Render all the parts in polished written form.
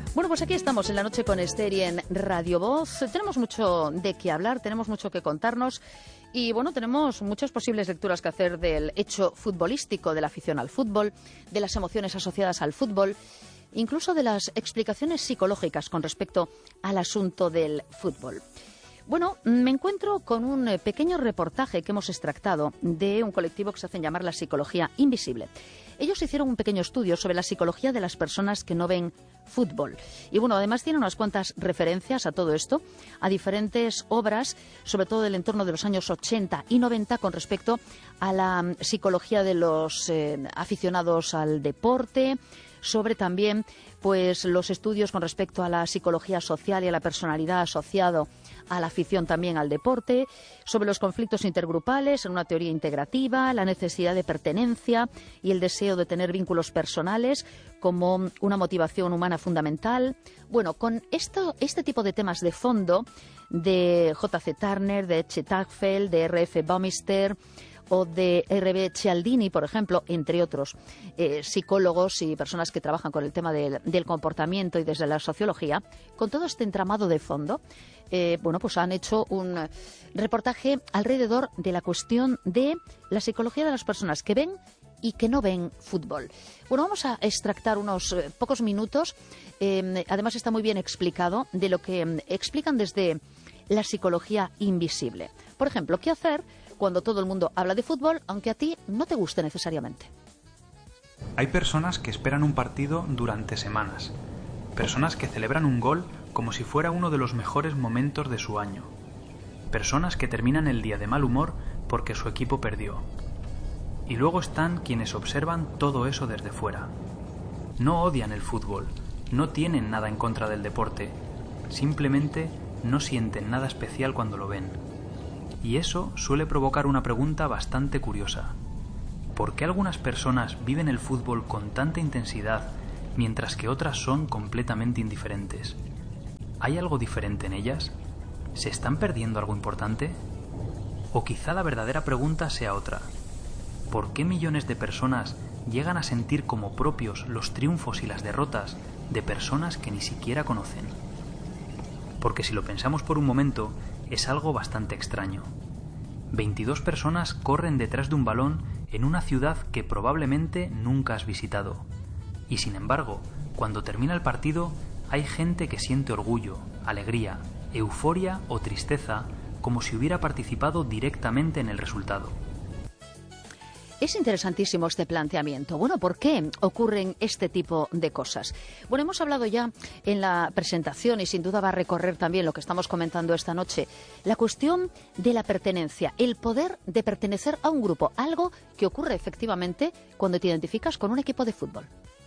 Bueno, pues aquí estamos en La Noche con Esther y en Radio Voz. Tenemos mucho de qué hablar, tenemos mucho que contarnos y, bueno, tenemos muchas posibles lecturas que hacer del hecho futbolístico, de la afición al fútbol, de las emociones asociadas al fútbol, incluso de las explicaciones psicológicas con respecto al asunto del fútbol. Bueno, me encuentro con un pequeño reportaje que hemos extractado de un colectivo que se hacen llamar la psicología invisible. Ellos hicieron un pequeño estudio sobre la psicología de las personas que no ven fútbol. Y bueno, además tienen unas cuantas referencias a todo esto, a diferentes obras, sobre todo del entorno de los años 80 y 90, con respecto a la psicología de los aficionados al deporte, sobre también pues los estudios con respecto a la psicología social y a la personalidad asociado a la afición también al deporte, sobre los conflictos intergrupales en una teoría integrativa, la necesidad de pertenencia y el deseo de tener vínculos personales como una motivación humana fundamental. Bueno, con este tipo de temas de fondo de J.C. Turner, de Chet Agfeld, de R.F. Bumister o de R.B. Cialdini, por ejemplo, entre otros psicólogos y personas que trabajan con el tema del comportamiento y desde la sociología, con todo este entramado de fondo, bueno, pues han hecho un reportaje alrededor de la cuestión de la psicología de las personas que ven y que no ven fútbol. Bueno, vamos a extractar unos pocos minutos, además está muy bien explicado, de lo que explican desde la psicología invisible. Por ejemplo, ¿qué hacer cuando todo el mundo habla de fútbol, aunque a ti no te guste necesariamente? Hay personas que esperan un partido durante semanas. Personas que celebran un gol como si fuera uno de los mejores momentos de su año. Personas que terminan el día de mal humor porque su equipo perdió. Y luego están quienes observan todo eso desde fuera. No odian el fútbol, no tienen nada en contra del deporte, simplemente no sienten nada especial cuando lo ven. Y eso suele provocar una pregunta bastante curiosa. ¿Por qué algunas personas viven el fútbol con tanta intensidad mientras que otras son completamente indiferentes? ¿Hay algo diferente en ellas? ¿Se están perdiendo algo importante? O quizá la verdadera pregunta sea otra. ¿Por qué millones de personas llegan a sentir como propios los triunfos y las derrotas de personas que ni siquiera conocen? Porque si lo pensamos por un momento, es algo bastante extraño. 22 personas corren detrás de un balón en una ciudad que probablemente nunca has visitado. Y sin embargo, cuando termina el partido, hay gente que siente orgullo, alegría, euforia o tristeza, como si hubiera participado directamente en el resultado. Es interesantísimo este planteamiento. Bueno, ¿por qué ocurren este tipo de cosas? Bueno, hemos hablado ya en la presentación y sin duda va a recorrer también lo que estamos comentando esta noche, la cuestión de la pertenencia, el poder de pertenecer a un grupo, algo que ocurre efectivamente cuando te identificas con un equipo de fútbol.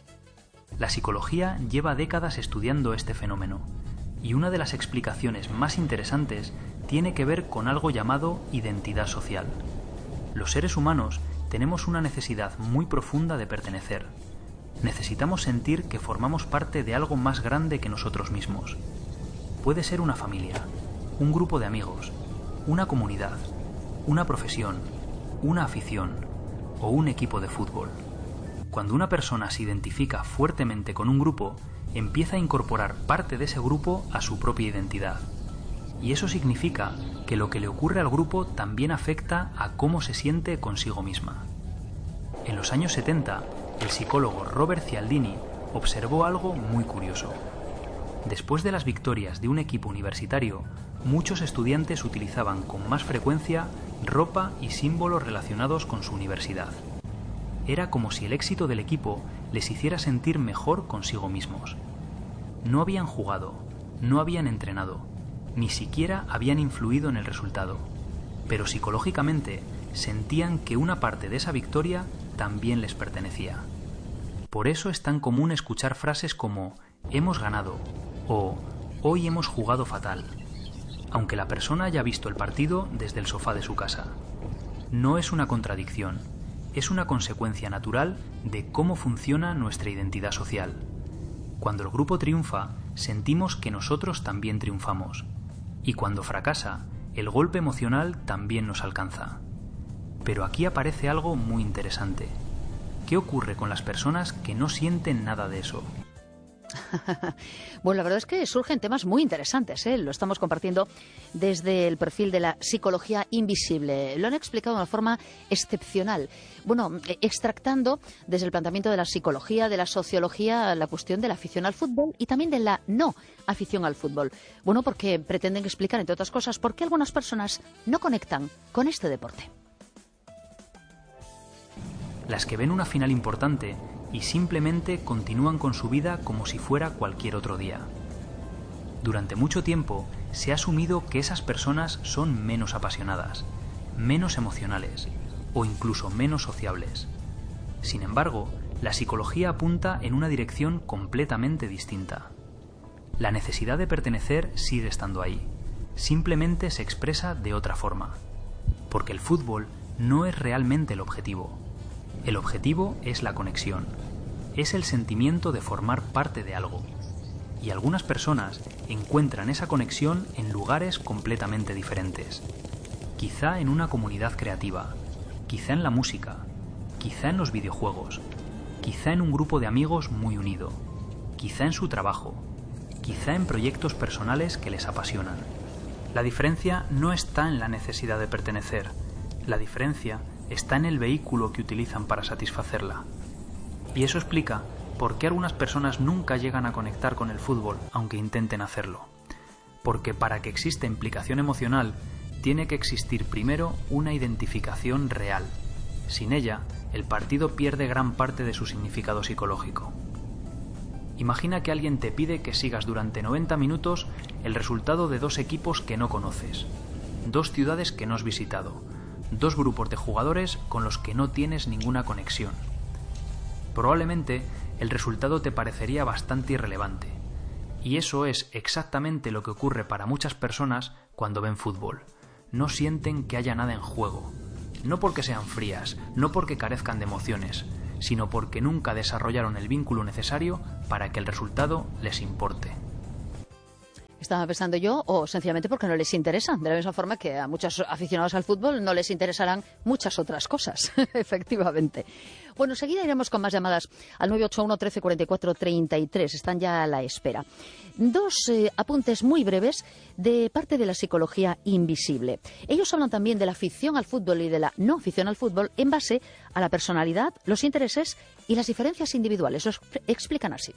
La psicología lleva décadas estudiando este fenómeno y una de las explicaciones más interesantes tiene que ver con algo llamado identidad social. Los seres humanos tenemos una necesidad muy profunda de pertenecer. Necesitamos sentir que formamos parte de algo más grande que nosotros mismos. Puede ser una familia, un grupo de amigos, una comunidad, una profesión, una afición o un equipo de fútbol. Cuando una persona se identifica fuertemente con un grupo, empieza a incorporar parte de ese grupo a su propia identidad. Y eso significa que lo que le ocurre al grupo también afecta a cómo se siente consigo misma. En los años 70, el psicólogo Robert Cialdini observó algo muy curioso. Después de las victorias de un equipo universitario, muchos estudiantes utilizaban con más frecuencia ropa y símbolos relacionados con su universidad. Era como si el éxito del equipo les hiciera sentir mejor consigo mismos. No habían jugado, no habían entrenado, ni siquiera habían influido en el resultado, pero psicológicamente sentían que una parte de esa victoria también les pertenecía. Por eso es tan común escuchar frases como «hemos ganado» o «hoy hemos jugado fatal», aunque la persona haya visto el partido desde el sofá de su casa. No es una contradicción, es una consecuencia natural de cómo funciona nuestra identidad social. Cuando el grupo triunfa, sentimos que nosotros también triunfamos. Y cuando fracasa, el golpe emocional también nos alcanza. Pero aquí aparece algo muy interesante. ¿Qué ocurre con las personas que no sienten nada de eso? Bueno, la verdad es que surgen temas muy interesantes, ¿eh? Lo estamos compartiendo desde el perfil de la psicología invisible. Lo han explicado de una forma excepcional. Bueno, extractando desde el planteamiento de la psicología, de la sociología, la cuestión de la afición al fútbol y también de la no afición al fútbol. Bueno, porque pretenden explicar, entre otras cosas, por qué algunas personas no conectan con este deporte. Las que ven una final importante y simplemente continúan con su vida como si fuera cualquier otro día. Durante mucho tiempo se ha asumido que esas personas son menos apasionadas, menos emocionales o incluso menos sociables. Sin embargo, la psicología apunta en una dirección completamente distinta. La necesidad de pertenecer sigue estando ahí, simplemente se expresa de otra forma, porque el fútbol no es realmente el objetivo. El objetivo es la conexión, es el sentimiento de formar parte de algo. Y algunas personas encuentran esa conexión en lugares completamente diferentes. Quizá en una comunidad creativa, quizá en la música, quizá en los videojuegos, quizá en un grupo de amigos muy unido, quizá en su trabajo, quizá en proyectos personales que les apasionan. La diferencia no está en la necesidad de pertenecer, la diferencia está en el vehículo que utilizan para satisfacerla. Y eso explica por qué algunas personas nunca llegan a conectar con el fútbol, aunque intenten hacerlo. Porque para que exista implicación emocional, tiene que existir primero una identificación real. Sin ella, el partido pierde gran parte de su significado psicológico. Imagina que alguien te pide que sigas durante 90 minutos el resultado de dos equipos que no conoces, dos ciudades que no has visitado, dos grupos de jugadores con los que no tienes ninguna conexión. Probablemente el resultado te parecería bastante irrelevante, y eso es exactamente lo que ocurre para muchas personas cuando ven fútbol. No sienten que haya nada en juego, no porque sean frías, no porque carezcan de emociones, sino porque nunca desarrollaron el vínculo necesario para que el resultado les importe. Estaba pensando yo, o sencillamente porque no les interesa, de la misma forma que a muchos aficionados al fútbol no les interesarán muchas otras cosas, efectivamente. Bueno, enseguida iremos con más llamadas al 981 13 44 33, están ya a la espera. Dos apuntes muy breves de parte de la psicología invisible. Ellos hablan también de la afición al fútbol y de la no afición al fútbol en base a la personalidad, los intereses y las diferencias individuales. Lo explican así.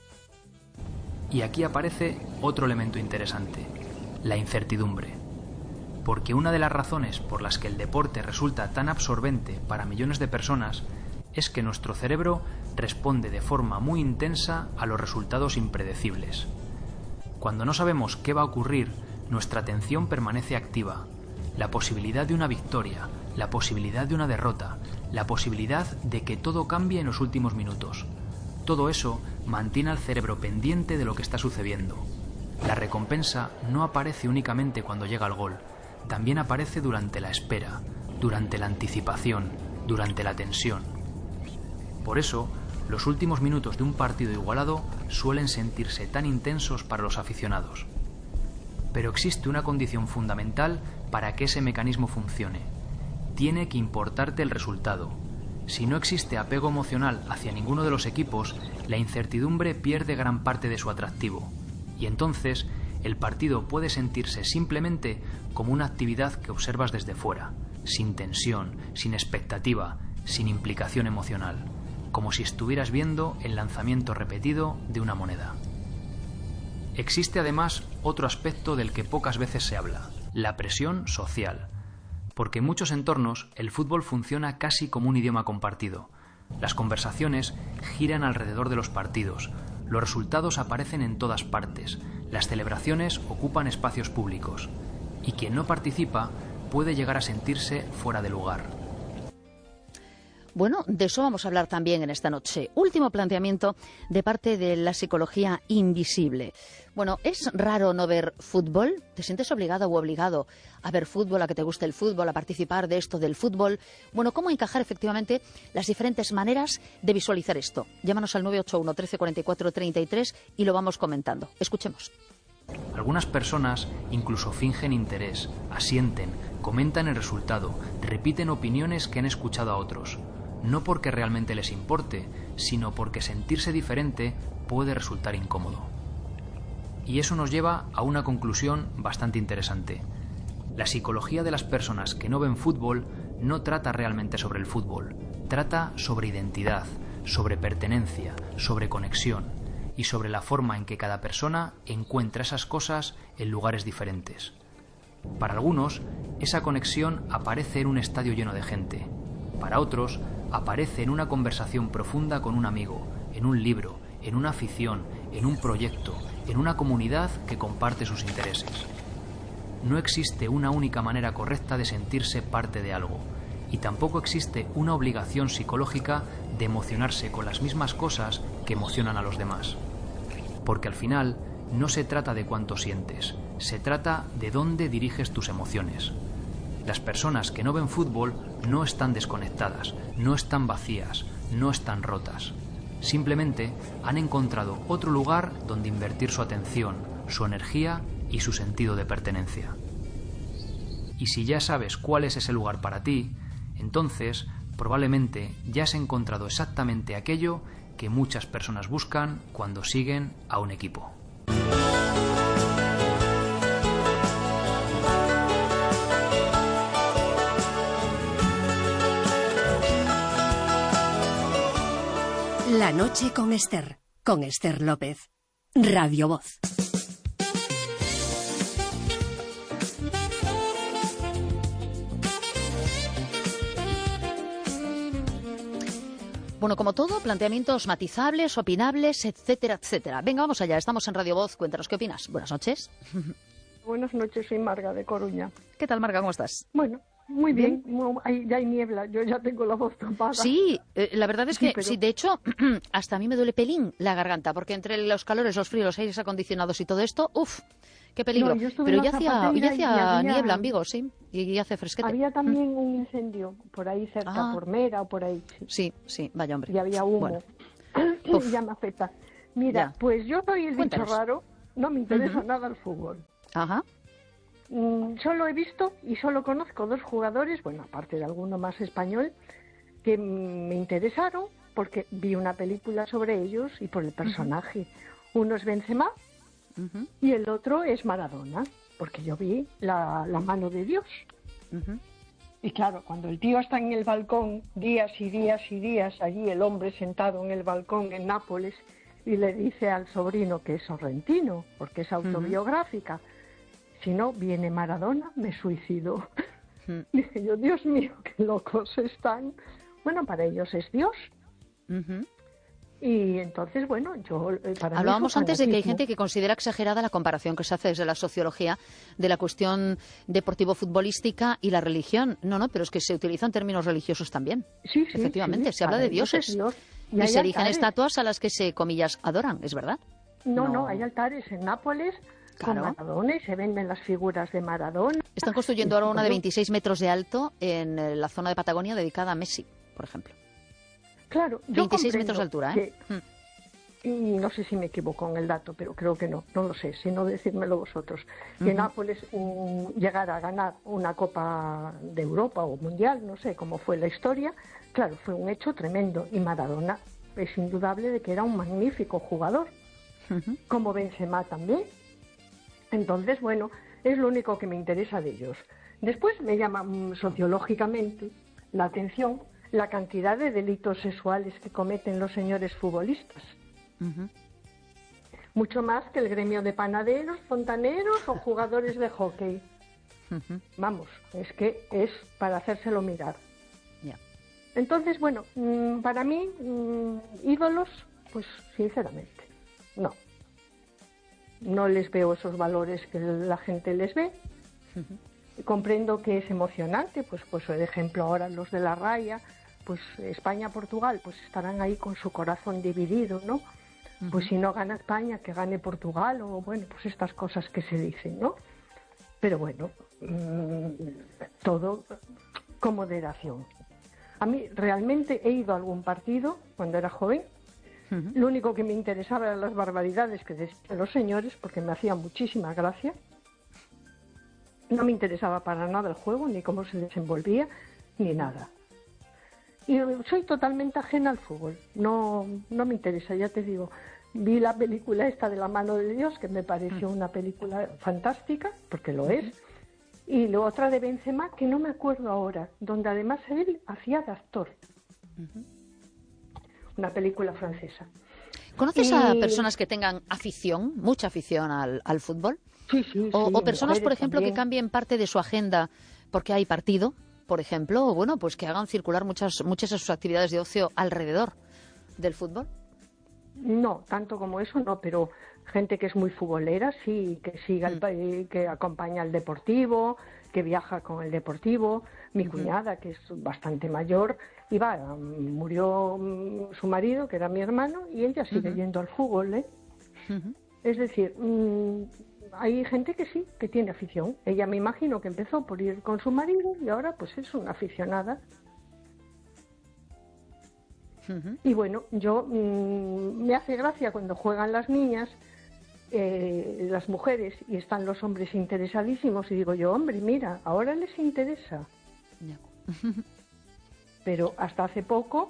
Y aquí aparece otro elemento interesante, la incertidumbre. Porque una de las razones por las que el deporte resulta tan absorbente para millones de personas es que nuestro cerebro responde de forma muy intensa a los resultados impredecibles. Cuando no sabemos qué va a ocurrir, nuestra atención permanece activa. La posibilidad de una victoria, la posibilidad de una derrota, la posibilidad de que todo cambie en los últimos minutos. Todo eso mantiene al cerebro pendiente de lo que está sucediendo. La recompensa no aparece únicamente cuando llega el gol, también aparece durante la espera, durante la anticipación, durante la tensión. Por eso, los últimos minutos de un partido igualado suelen sentirse tan intensos para los aficionados. Pero existe una condición fundamental para que ese mecanismo funcione. Tiene que importarte el resultado. Si no existe apego emocional hacia ninguno de los equipos, la incertidumbre pierde gran parte de su atractivo. Y entonces, el partido puede sentirse simplemente como una actividad que observas desde fuera, sin tensión, sin expectativa, sin implicación emocional, como si estuvieras viendo el lanzamiento repetido de una moneda. Existe además otro aspecto del que pocas veces se habla, la presión social. Porque en muchos entornos el fútbol funciona casi como un idioma compartido. Las conversaciones giran alrededor de los partidos, los resultados aparecen en todas partes, las celebraciones ocupan espacios públicos, y quien no participa puede llegar a sentirse fuera de lugar. Bueno, de eso vamos a hablar también en esta noche. Último planteamiento de parte de la psicología invisible. Bueno, ¿es raro no ver fútbol? ¿Te sientes obligado o obligado a ver fútbol, a que te guste el fútbol, a participar de esto del fútbol? Bueno, ¿cómo encajar efectivamente las diferentes maneras de visualizar esto? Llámanos al 981 13 44 33 y lo vamos comentando. Escuchemos. Algunas personas incluso fingen interés, asienten, comentan el resultado, repiten opiniones que han escuchado a otros. no porque realmente les importe, sino porque sentirse diferente puede resultar incómodo. Y eso nos lleva a una conclusión bastante interesante. La psicología de las personas que no ven fútbol no trata realmente sobre el fútbol, trata sobre identidad, sobre pertenencia, sobre conexión y sobre la forma en que cada persona encuentra esas cosas en lugares diferentes. Para algunos, esa conexión aparece en un estadio lleno de gente. Para otros, aparece en una conversación profunda con un amigo, en un libro, en una afición, en un proyecto, en una comunidad que comparte sus intereses. No existe una única manera correcta de sentirse parte de algo, y tampoco existe una obligación psicológica de emocionarse con las mismas cosas que emocionan a los demás. Porque al final no se trata de cuánto sientes, se trata de dónde diriges tus emociones. Las personas que no ven fútbol no están desconectadas, no están vacías, no están rotas. Simplemente han encontrado otro lugar donde invertir su atención, su energía y su sentido de pertenencia. Y si ya sabes cuál es ese lugar para ti, entonces probablemente ya has encontrado exactamente aquello que muchas personas buscan cuando siguen a un equipo. La noche con Esther López, Radio Voz. Bueno, como todo, planteamientos matizables, opinables, etcétera, etcétera. Venga, vamos allá, estamos en Radio Voz, cuéntanos qué opinas. Buenas noches. Buenas noches, soy Marga de Coruña. ¿Qué tal, Marga? ¿Cómo estás? Bueno, muy bien. Ya hay niebla, yo ya tengo la voz tapada. Sí, la verdad es que pero... sí, de hecho, hasta a mí me duele pelín la garganta, porque entre los calores, los fríos, los aires acondicionados y todo esto, ¡uf! ¡Qué peligro! No, pero ya hacía había... niebla en Vigo, sí, y hace fresquete. Había también un incendio por ahí cerca, por Mera o por ahí. Sí, vaya hombre. Y había humo. Bueno. Ya me afecta. Mira, pues yo soy el bicho raro, no me interesa nada el fútbol. Ajá. Solo he visto y solo conozco 2 jugadores, bueno, aparte de alguno más español, que me interesaron porque vi una película sobre ellos y por el personaje. Uno es Benzema y el otro es Maradona, porque yo vi la mano de Dios. Y claro, cuando el tío está en el balcón, días y días y días, allí el hombre sentado en el balcón en Nápoles, y le dice al sobrino que es sorrentino, porque es autobiográfica, si no viene Maradona, me suicido. Dije yo, Dios mío, qué locos están. Bueno, para ellos es Dios. Y entonces, bueno, hablábamos antes de que hay gente que considera exagerada la comparación que se hace desde la sociología de la cuestión deportivo-futbolística y la religión. No, pero es que se utilizan términos religiosos también. Sí, efectivamente, se habla de dioses. Dios. Y se erigen estatuas a las que se, comillas, adoran, ¿es verdad? No, hay altares en Nápoles con Maradona y se venden las figuras de Maradona. Están construyendo ahora una de 26 metros de alto en la zona de Patagonia dedicada a Messi, por ejemplo. Claro, yo 26 metros de altura, ¿eh? Y no sé si me equivoco en el dato, pero creo que no lo sé, si no decírmelo vosotros. Que Nápoles llegara a ganar una Copa de Europa o Mundial, no sé cómo fue la historia, claro, fue un hecho tremendo. Y Maradona es indudable de que era un magnífico jugador, como Benzema también. Entonces, bueno, es lo único que me interesa de ellos. Después me llama sociológicamente la atención la cantidad de delitos sexuales que cometen los señores futbolistas. Mucho más que el gremio de panaderos, fontaneros o jugadores de hockey. Vamos, es que es para hacérselo mirar. Entonces, bueno, para mí, ídolos, pues sinceramente, no les veo esos valores que la gente les ve. Comprendo que es emocionante, pues por ejemplo ahora los de la raya, pues España-Portugal, pues estarán ahí con su corazón dividido, ¿no? Pues si no gana España, que gane Portugal, o bueno, pues estas cosas que se dicen, ¿no? Pero bueno, todo con moderación. A mí realmente he ido a algún partido cuando era joven. Lo único que me interesaba eran las barbaridades que decían los señores, porque me hacía muchísima gracia. No me interesaba para nada el juego, ni cómo se desenvolvía, ni nada. Y soy totalmente ajena al fútbol. No me interesa, ya te digo. Vi la película esta de La mano de Dios, que me pareció una película fantástica, porque lo es. Y la otra de Benzema, que no me acuerdo ahora, donde además él hacía de actor. Una película francesa. ¿Conoces a personas que tengan afición, mucha afición al fútbol? Sí. O personas, por ejemplo, también. que cambien parte de su agenda porque hay partido, por ejemplo, o bueno, pues que hagan circular muchas de sus actividades de ocio alrededor del fútbol. No, tanto como eso no, pero gente que es muy futbolera, sí, que siga que acompaña al Deportivo, que viaja con el Deportivo. Mi cuñada, que es bastante mayor, murió su marido, que era mi hermano, y ella sigue yendo al fútbol, ¿eh? Es decir, hay gente que sí, que tiene afición. Ella me imagino que empezó por ir con su marido y ahora pues es una aficionada. Y bueno, yo me hace gracia cuando juegan las niñas, las mujeres, y están los hombres interesadísimos, y digo yo, hombre, mira, ahora les interesa. Ya. Pero hasta hace poco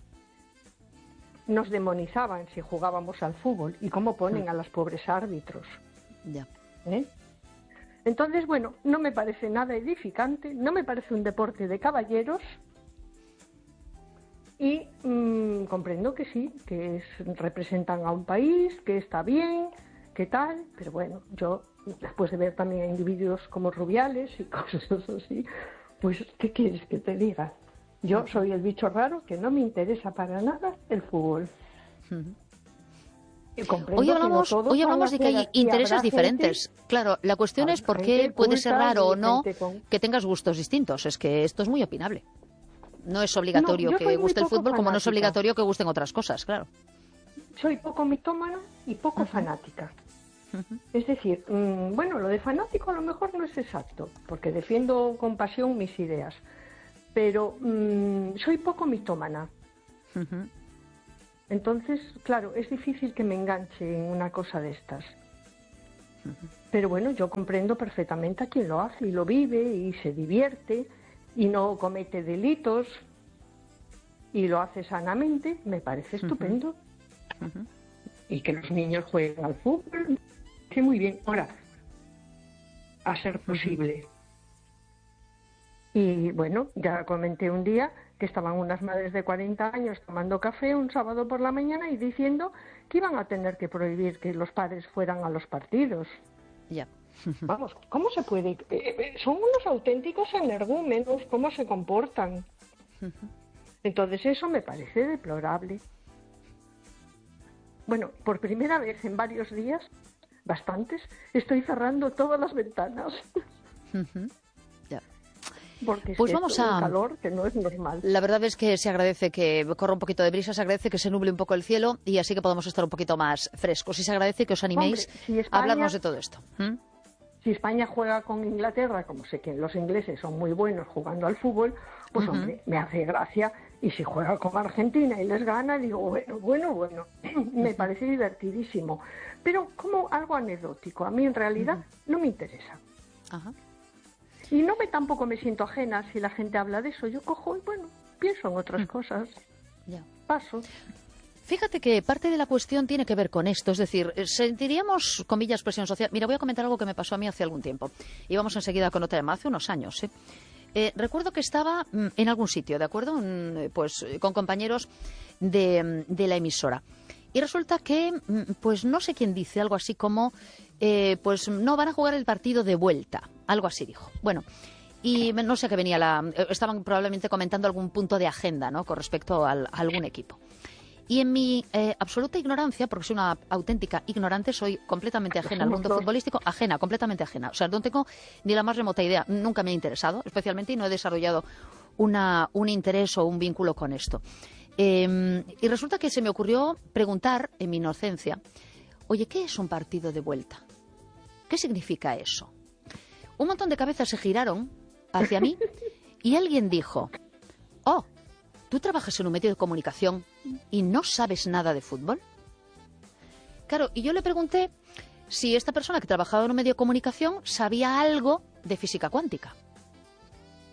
nos demonizaban si jugábamos al fútbol, y cómo ponen a los pobres árbitros. Ya. Entonces, bueno, no me parece nada edificante, no me parece un deporte de caballeros. Y comprendo que sí, que representan a un país, que está bien, que tal, pero bueno, yo después de ver también a individuos como Rubiales y cosas así, pues ¿qué quieres que te diga? Yo soy el bicho raro que no me interesa para nada el fútbol. Y Hoy hablamos de que hay intereses diferentes. Claro, la cuestión es por qué puede ser raro o no que tengas gustos distintos. Es que esto es muy opinable. No es obligatorio que guste el fútbol, como no es obligatorio que gusten otras cosas, claro. Soy poco mitómana y poco fanática. Es decir, bueno, lo de fanático a lo mejor no es exacto, porque defiendo con pasión mis ideas, pero soy poco mitómana. Entonces, claro, es difícil que me enganche en una cosa de estas. Pero bueno, yo comprendo perfectamente a quien lo hace y lo vive y se divierte y no comete delitos y lo hace sanamente, me parece estupendo. Y que los niños jueguen al fútbol, que muy bien. Ahora, a ser posible. Y bueno, ya comenté un día que estaban unas madres de 40 años tomando café un sábado por la mañana y diciendo que iban a tener que prohibir que los padres fueran a los partidos. Ya. Vamos, ¿cómo se puede? Son unos auténticos energúmenos, ¿cómo se comportan? Entonces eso me parece deplorable. Bueno, por primera vez en varios días, bastantes, estoy cerrando todas las ventanas. Ya. Porque Pues es vamos un a... calor que no es normal. La verdad es que se agradece que corra un poquito de brisa, se agradece que se nuble un poco el cielo y así que podamos estar un poquito más frescos. Y se agradece que os animéis a hablarnos de todo esto. Si España juega con Inglaterra, como sé que los ingleses son muy buenos jugando al fútbol, pues hombre, me hace gracia. Y si juega con Argentina y les gana, digo, bueno, me parece divertidísimo. Pero como algo anecdótico, a mí en realidad no me interesa. Y tampoco me siento ajena si la gente habla de eso. Yo cojo y pienso en otras cosas. Ya. Paso. Fíjate que parte de la cuestión tiene que ver con esto, es decir, sentiríamos, comillas, presión social. Mira, voy a comentar algo que me pasó a mí hace algún tiempo. Y vamos enseguida con otra tema, hace unos años. Recuerdo que estaba en algún sitio, ¿de acuerdo? Pues con compañeros de la emisora. Y resulta que, pues no sé quién dice, algo así como, pues no van a jugar el partido de vuelta, algo así dijo. Bueno, y no sé qué venía estaban probablemente comentando algún punto de agenda, ¿no? Con respecto a algún equipo. Y en mi absoluta ignorancia, porque soy una auténtica ignorante, soy completamente ajena al mundo futbolístico, completamente ajena. O sea, no tengo ni la más remota idea, nunca me ha interesado, especialmente, y no he desarrollado un interés o un vínculo con esto. Y resulta que se me ocurrió preguntar, en mi inocencia, oye, ¿qué es un partido de vuelta? ¿Qué significa eso? Un montón de cabezas se giraron hacia mí y alguien dijo, oh, ¿tú trabajas en un medio de comunicación y no sabes nada de fútbol? Claro, y yo le pregunté si esta persona que trabajaba en un medio de comunicación sabía algo de física cuántica.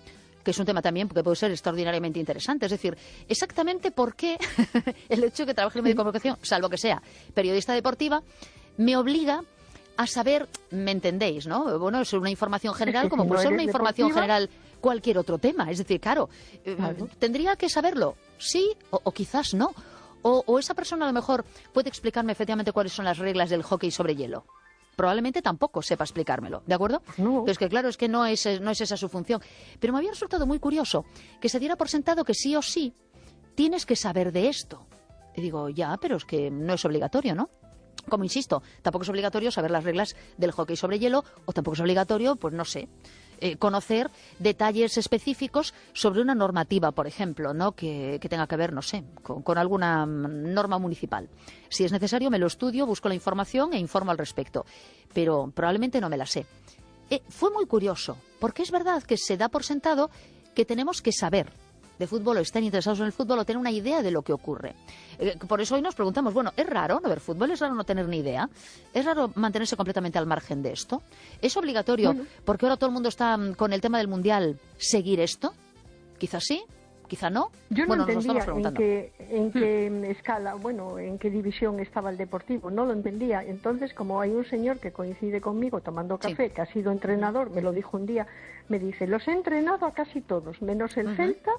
que es un tema también que puede ser extraordinariamente interesante. Es decir, exactamente por qué el hecho de que trabaje en medio de comunicación, salvo que sea periodista deportiva, me obliga a saber, ¿me entendéis, no? Bueno, es una información general como puede ser una información general cualquier otro tema. Es decir, claro, ¿tendría que saberlo? Sí o quizás no. O esa persona a lo mejor puede explicarme efectivamente cuáles son las reglas del hockey sobre hielo. Probablemente tampoco sepa explicármelo, ¿de acuerdo? No. Entonces, que claro, es que no es esa su función. Pero me había resultado muy curioso que se diera por sentado que sí o sí tienes que saber de esto. Y digo, ya, pero es que no es obligatorio, ¿no? Como insisto, tampoco es obligatorio saber las reglas del hockey sobre hielo o tampoco es obligatorio, pues no sé, conocer detalles específicos sobre una normativa, por ejemplo, ¿no? que tenga que ver, no sé, con alguna norma municipal. Si es necesario, me lo estudio, busco la información e informo al respecto, pero probablemente no me la sé. Fue muy curioso, porque es verdad que se da por sentado que tenemos que saber de fútbol o están interesados en el fútbol o tener una idea de lo que ocurre. Por eso hoy nos preguntamos, bueno, ¿es raro no ver fútbol? ¿Es raro no tener ni idea? ¿Es raro mantenerse completamente al margen de esto? ¿Es obligatorio, porque ahora todo el mundo está con el tema del Mundial, seguir esto? Quizás sí, quizá no. Yo no bueno, nos lo entendía estamos preguntando. en qué escala, bueno, en qué división estaba el Deportivo, no lo entendía. Entonces, como hay un señor que coincide conmigo tomando café, que ha sido entrenador, me lo dijo un día, me dice, los he entrenado a casi todos, menos el Celta.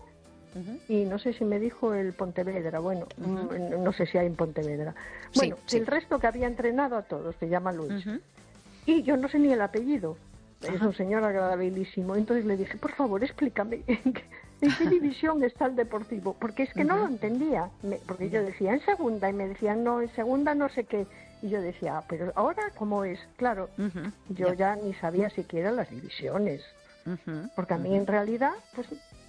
Y no sé si me dijo el Pontevedra, bueno, no sé si hay en Pontevedra. Bueno, Sí. el resto que había entrenado a todos, se llama Luis. Y yo no sé ni el apellido, es un señor agradabilísimo. Entonces le dije, por favor, explícame en qué división está el Deportivo, porque es que no lo entendía. Porque yo decía, en segunda, y me decían, no, en segunda no sé qué. Y yo decía, pero ahora, ¿cómo es? Claro, yo ya ni sabía siquiera las divisiones, porque a mí en realidad, pues...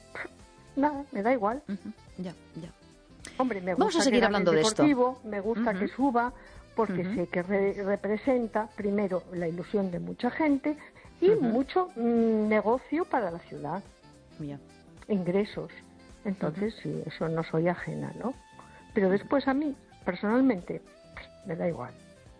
nada, me da igual. Ya. Hombre, me gusta Vamos a seguir que hablando gane de el esto. Deportivo, me gusta que suba, porque sé que representa, primero, la ilusión de mucha gente y mucho negocio para la ciudad, Ya. ingresos. Entonces, sí, eso no soy ajena, ¿no? Pero después a mí, personalmente, me da igual.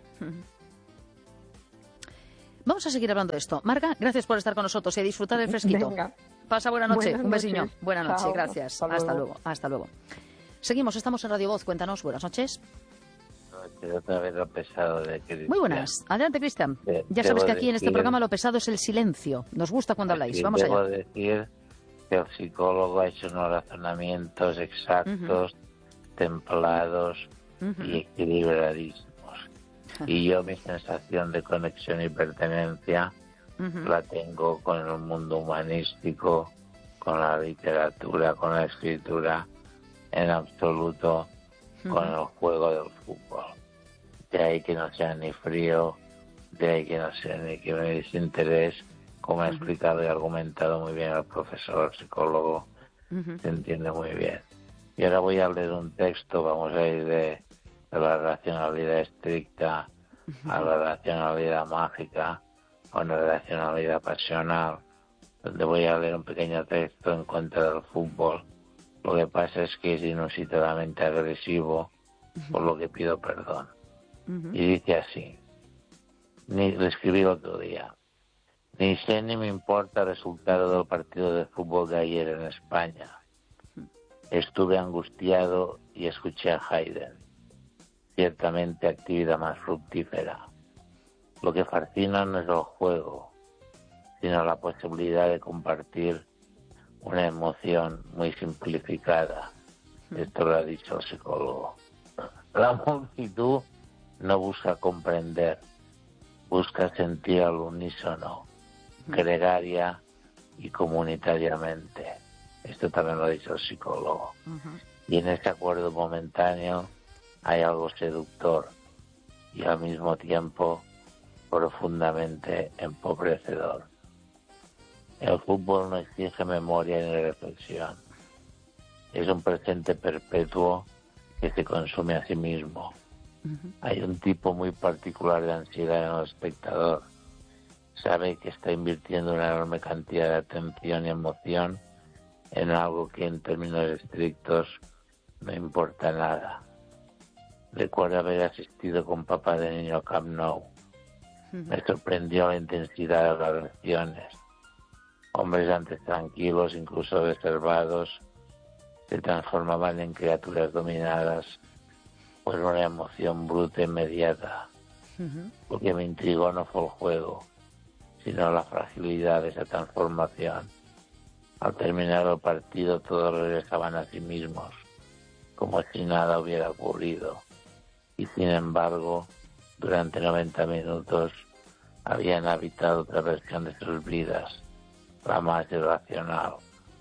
Vamos a seguir hablando de esto. Marga, gracias por estar con nosotros y a disfrutar del fresquito. Venga. Pasa buena noche. Buenas Un besiño. noches. Buenas noches. Chao. Gracias. Hasta luego. Hasta luego. Seguimos. Estamos en Radio Voz. Cuéntanos. Buenas noches. Otra vez lo pesado de Cristian. Muy buenas. Adelante, Cristian. Ya sabes que aquí en este programa lo pesado es el silencio. Nos gusta cuando habláis. Vamos debo allá. decir que el psicólogo ha hecho unos razonamientos exactos, templados y equilibradísimos. Y yo mi sensación de conexión y pertenencia la tengo con el mundo humanístico, con la literatura, con la escritura, en absoluto con el juego del fútbol. De ahí que no sea ni frío, de ahí que no sea ni que me desinterés, como ha explicado y argumentado muy bien el profesor psicólogo, se entiende muy bien. Y ahora voy a leer un texto, vamos a ir de la racionalidad estricta a la racionalidad mágica, a una racionalidad pasional, donde voy a leer un pequeño texto en contra del fútbol. Lo que pasa es que es inusitadamente agresivo, por lo que pido perdón. Y dice así, lo escribí el otro día, ni sé ni me importa el resultado del partido de fútbol de ayer en España. Estuve angustiado y escuché a Haydn. Ciertamente actividad más fructífera. Lo que fascina no es el juego, sino la posibilidad de compartir una emoción muy simplificada. Esto lo ha dicho el psicólogo. La multitud no busca comprender, busca sentir al unísono, gregaria y comunitariamente. Esto también lo ha dicho el psicólogo. Y en este acuerdo momentáneo hay algo seductor y al mismo tiempo profundamente empobrecedor. El fútbol no exige memoria ni reflexión. Es un presente perpetuo que se consume a sí mismo. Hay un tipo muy particular de ansiedad en el espectador. Sabe que está invirtiendo una enorme cantidad de atención y emoción en algo que en términos estrictos no importa nada. Recuerdo haber asistido con papá de niño a Camp Nou. Me sorprendió la intensidad de las reacciones. Hombres antes tranquilos, incluso reservados, se transformaban en criaturas dominadas por una emoción bruta e inmediata. Lo que me intrigó no fue el juego, sino la fragilidad de esa transformación. Al terminar el partido todos regresaban a sí mismos, como si nada hubiera ocurrido. Y sin embargo, durante 90 minutos habían habitado otra versión de sus vidas, la más irracional.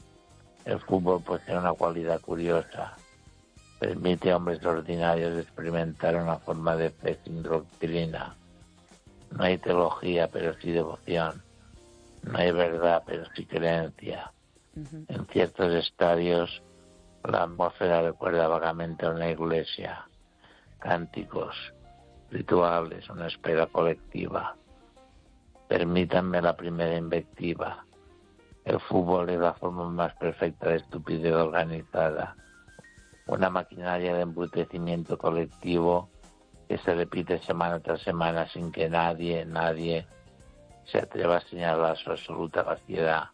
El fútbol posee una cualidad curiosa. Permite a hombres ordinarios experimentar una forma de fe sin doctrina. No hay teología, pero sí devoción. No hay verdad, pero sí creencia. En ciertos estadios, la atmósfera recuerda vagamente a una iglesia. Cánticos, rituales, una espera colectiva. Permítanme la primera invectiva. El fútbol es la forma más perfecta de estupidez organizada. Una maquinaria de embrutecimiento colectivo que se repite semana tras semana sin que nadie se atreva a señalar su absoluta vaciedad.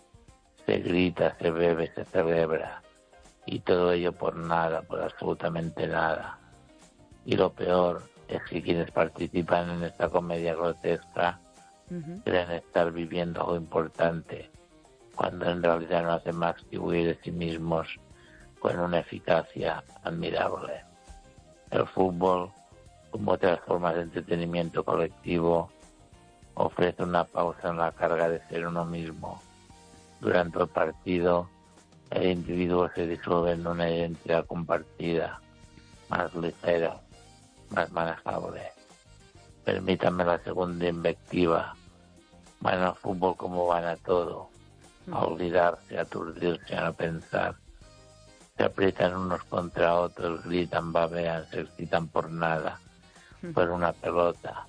Se grita, se bebe, se celebra. Y todo ello por nada, por absolutamente nada. Y lo peor es que quienes participan en esta comedia grotesca creen estar viviendo algo importante, cuando en realidad no hacen más que huir de sí mismos con una eficacia admirable. El fútbol, como otras formas de entretenimiento colectivo, ofrece una pausa en la carga de ser uno mismo. Durante el partido, el individuo se disuelve en una identidad compartida, más ligera, más manejable. Permítanme la segunda invectiva. Van al fútbol como van a todo, a olvidarse, a aturdirse, a no pensar. Se aprietan unos contra otros, gritan, babean, se excitan por nada, por una pelota.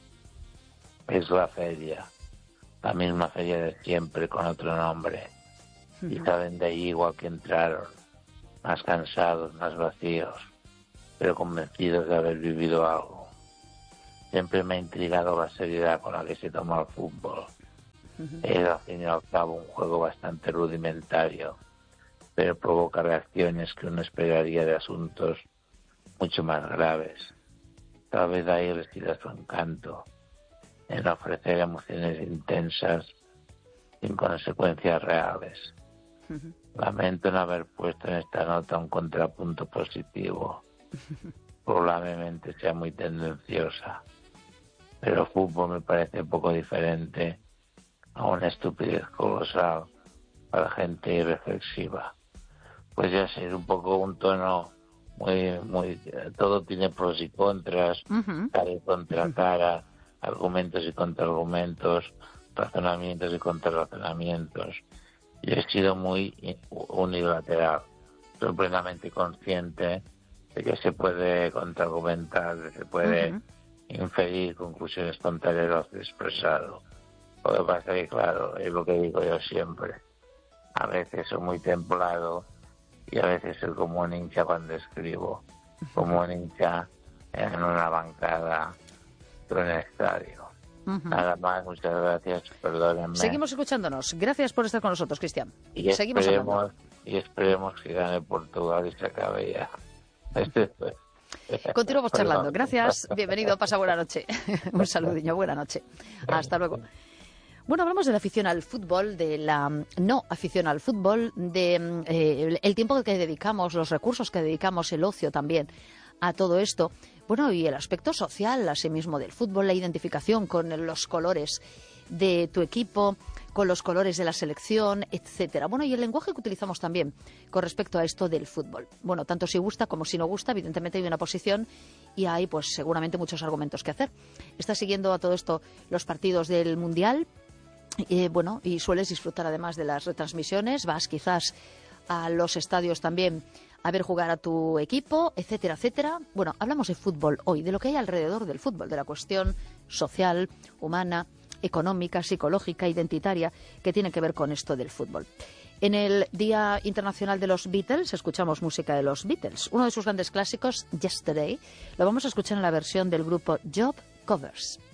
Es la feria, la misma feria de siempre, con otro nombre. Y salen de allí igual que entraron, más cansados, más vacíos, pero convencidos de haber vivido algo. Siempre me ha intrigado la seriedad con la que se toma el fútbol. Es al fin y al cabo un juego bastante rudimentario, pero provoca reacciones que uno esperaría de asuntos mucho más graves. Tal vez ahí resida su encanto, en ofrecer emociones intensas sin consecuencias reales. Lamento no haber puesto en esta nota un contrapunto positivo. Probablemente sea muy tendenciosa, pero el fútbol me parece poco diferente a una estupidez colosal para gente irreflexiva. Pues ya sé, un poco un tono muy todo tiene pros y contras, cara y contra cara, argumentos y contraargumentos, razonamientos y contrarrazonamientos. Yo he sido muy unilateral, soy plenamente consciente de que se puede contraargumentar, de que se puede inferir conclusiones contrarias a lo que he expresado. Lo que pasa es que, claro, es lo que digo yo siempre. A veces soy muy templado y a veces soy como un hincha cuando escribo, como un hincha en una bancada de un estadio. Nada más, muchas gracias, perdónenme. Seguimos escuchándonos. Gracias por estar con nosotros, Cristian. Y seguimos hablando. Y esperemos que gane Portugal y se acabe ya. Continuamos charlando. Gracias, bienvenido, pasa buena noche. Un saludillo, buena noche. Hasta luego. Bueno, hablamos de la afición al fútbol, de la no afición al fútbol, de el tiempo que dedicamos, los recursos que dedicamos, el ocio también a todo esto. Bueno, y el aspecto social, asimismo, del fútbol, la identificación con los colores de tu equipo, con los colores de la selección, etcétera. Bueno, y el lenguaje que utilizamos también con respecto a esto del fútbol. Bueno, tanto si gusta como si no gusta, evidentemente hay una posición y hay, pues, seguramente muchos argumentos que hacer. Estás siguiendo a todo esto los partidos del Mundial, bueno, y sueles disfrutar además de las retransmisiones, vas quizás a los estadios también a ver jugar a tu equipo, etcétera, etcétera. Bueno, hablamos de fútbol hoy, de lo que hay alrededor del fútbol, de la cuestión social, humana, económica, psicológica, identitaria, que tiene que ver con esto del fútbol. En el Día Internacional de los Beatles escuchamos música de los Beatles. Uno de sus grandes clásicos, Yesterday, lo vamos a escuchar en la versión del grupo Job Covers.